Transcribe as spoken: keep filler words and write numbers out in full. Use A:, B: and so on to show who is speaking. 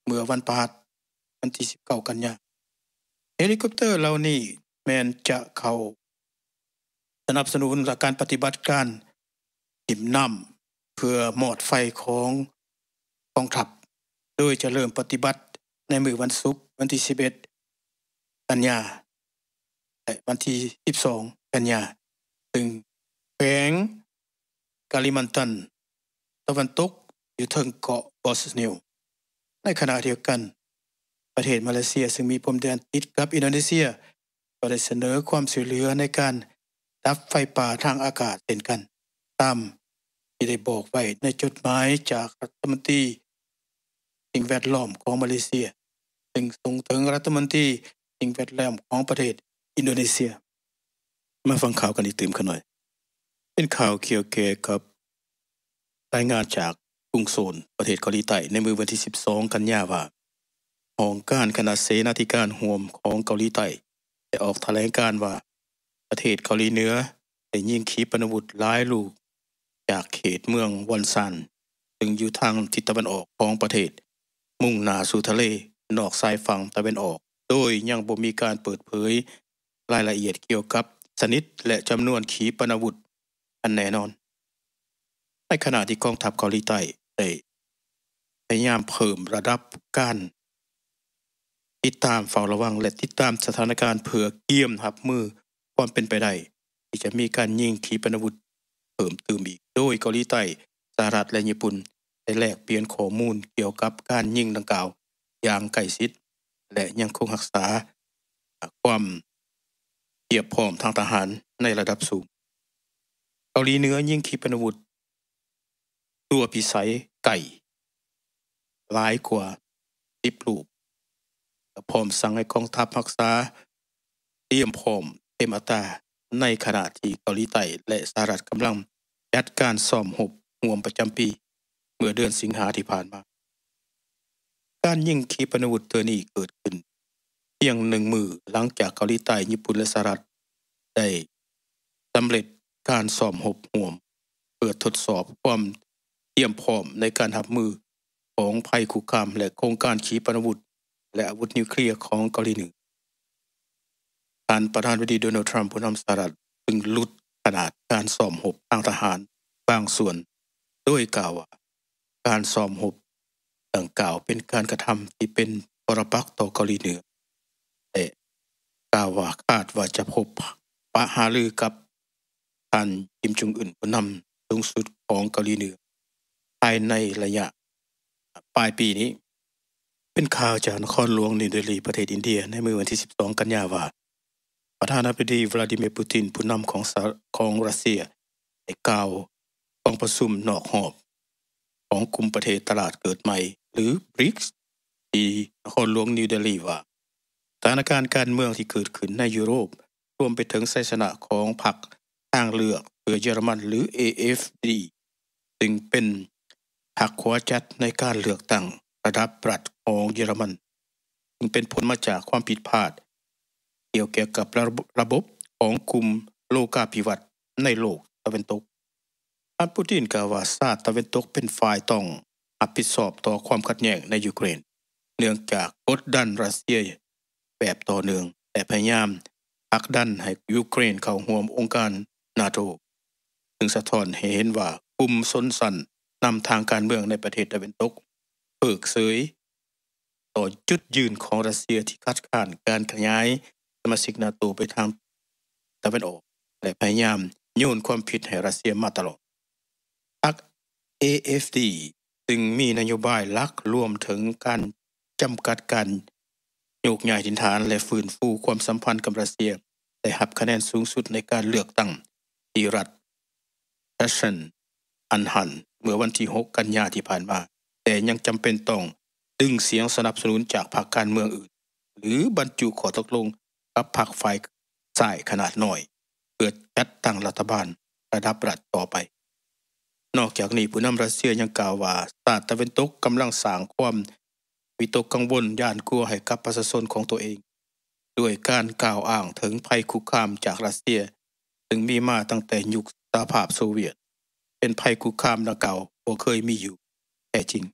A: เมื่อวันพฤหัสวันที่สิบเก้ากันยายนเฮลิคอปเตอร์เหล่านี้แม้นจะเข้าสนับสนุนการปฏิบัติการหิมน้ำเพื่อหมอดไฟของกองทัพโดยจะเริ่มปฏิบัติในมื้อวันศุกร์วันที่สิบเอ็ดกันยายนและวันที่สิบสองกันยายนซึ่งแขวงกาลิมันตันตะวันตกอยู่เทิงเกาะบอสเนียในขณะเดียวกันประเทศมาเลเซียซึ่งมีพรมแดนติดกับอินโดนีเซียก็ได้เสนอความช่วยเหลือในการดับไฟป่าทางอากาศเช่นกันตามที่ได้บอกไว้ในจดหมายจากรัฐมนตรีสิ่งแวดล้อมของมาเลเซียซึ่งส่งถึงรัฐมนตรีสิ่งแวดล้อมของประเทศอินโดนีเซียมาฟังข่าวกันอีกตื่มกันหน่อยเป็นข่าวเกี่ยวเกี่ยวกับรายงานจากกรุงโซลประเทศเกาหลีใต้ในมื้อวันที่สิบสองกันยายนว่าองค์การคณะเสนาธิการร่วมของเกาหลีใต้ได้ออกแถลงการณ์ว่าประเทศเกาหลีเหนือได้ยิงขีปนาวุธหลายลูกจากเขตเมืองวอนซันซึ่งอยู่ทางทิศตะวันออกของประเทศมุ่งหน้าสู่ทะเลนอกชายฝั่งตะวันออกโดยยังบ่มีการเปิดเผยรายละเอียดเกี่ยวกับชนิดและจำนวนขีปนาวุธอันแน่นอนในขณะที่กองทัพเกาหลีใต้ได้พยายามเพิ่มระดับการติดตามเฝ้าระวังและติดตามสถานการณ์เพื่อเตรียมรับมือความเป็นไปได้ที่จะมีการยิงขีปนาวุธเพิ่มเติมอีกโดยเกาหลีใต้สหรัฐและญี่ปุ่นได้แลกเปลี่ยนข้อมูลเกี่ยวกับการยิงดังกล่าวอย่างใกล้ชิดและยังคงรักษาความเพียบพร้อมทางทหารในระดับสูงเกาหลีเหนือยิงขีปนาวุธตัวพิสัยไกลหลายกว่าสิบลูกพร้อมสั่งให้กองทัพรักษาเตรียมพร้อมเต็มอัตราในขณะที่เกาหลีใต้และสหรัฐกำลังจัดการซ่อมรบร่วมประจำปีเมื่อเดือนสิงหาที่ผ่านมาการยิงขีปนาวุธตัวนี้เกิดขึ้นเพียงหนึ่งมื้อหลังจากเกาหลีใต้ญี่ปุ่นและสหรัฐได้สำเร็จการซ่อมรบร่วมเพื่อทดสอบความเตรียมพร้อมในการรับมือของภัยคุกคามและโครงการขีปนาวุธและอาวุธนิวเคลียร์ของเกาหลีเหนือท่านประธานาธิบดีโดนัลด์ทรัมป์ผู้นำสหรัฐจึงลดขนาดการซ่อมรบทางทหารบางส่วนโดยกล่าวว่าการซ่อมรบดังกล่าวเป็นการกระทำที่เป็นปรปักษ์ต่อเกาหลีเหนือและกล่าวว่าคาดว่าจะพบปะหารือกับท่านคิมจงอึนผู้นำสูงสุดของเกาหลีเหนือภายในระยะปลายปีนี้เป็นข่าวจากนครหลวงนิวเดลีประเทศอินเดียในมื้อวันที่สิบสองกันยายนว่าประธานาธิบดีวลาดิเมียร์ปูตินผู้นำของของรัสเซียได้กล่าวกองประชุมนอกหอบของกลุ่มประเทศตลาดเกิดใหม่หรือ บริกส์ ที่นครหลวงนิวเดลีว่าสถานการณ์การเมืองที่เกิดขึ้นในยุโรปรวมไปถึงชัยชนะของพรรคทางเลือกเพื่อเยอรมันหรือ เอ เอฟ ดี ซึ่งเป็นพรรคขวาจัดในการเลือกตั้งระดับรัฐของเยอรมันซึ่งเป็นผลมาจากความผิดพลาดเกี่ยวกับระบบของกลุ่มโลกาภิวัตน์ในโลกตะวันตกท่านปูตินกล่าวว่าชาติตะวันตกเป็นฝ่ายต้องรับผิดชอบต่อความขัดแย้งในยูเครนเนื่องจากกดดันรัสเซียแบบต่อเนื่องและพยายามผลักดันให้ยูเครนเข้าร่วมองค์การ NATO ซึ่งสะท้อนให้เห็นว่ากลุ่มชนชั้นนำทางการเมืองในประเทศตะวันตกเพิกเฉยต่อจุดยืนของรัสเซียที่คัดค้านการขยายสมาชิก NATO ไปทางตะวันออกและพยายามโยนความผิดให้รัสเซียมาตลอดพรรค เอ เอฟ ดี ซึ่งมีนโยบายหลักรวมถึงการจำกัดการโยกย้ายถิ่นฐานและฟื้นฟูความสัมพันธ์กับรัสเซียได้รับคะแนนสูงสุดในการเลือกตั้งที่รัฐแอชชันอันหันเมื่อวันที่หกกันยายนที่ผ่านมาแต่ยังจำเป็นต้องดึงเสียงสนับสนุนจากพรรคการเมืองอื่นหรือบรรจุข้อตกลงกับพรรคฝ่ายซ้ายขนาดน้อยเพื่อจัดตั้งรัฐบาลระดับรัฐต่อไปนอกจากนี้ผู้นำรัสเซียยังกล่าวว่าชาติตะวันตกกำลังสร้างความวิตกกังวลย้านกลัวให้กับประชาชนของตัวเองด้วยการกล่าวอ้างถึงภัยคุกคามจากรัสเซียซึ่งมีมาตั้งแต่ยุคสหภาพโซเวียตเป็นภัยคุกคามดังกล่าวบ่เคยมีอยู่แท้จริง